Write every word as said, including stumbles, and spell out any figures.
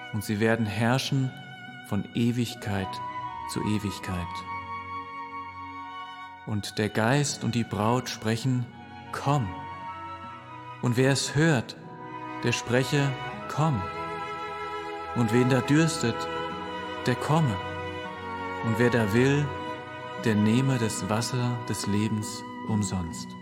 und sie werden herrschen von Ewigkeit zu Ewigkeit. Und der Geist und die Braut sprechen, komm. Und wer es hört, der spreche, komm. Und wen da dürstet, der komme. Und wer da will, der nehme das Wasser des Lebens umsonst.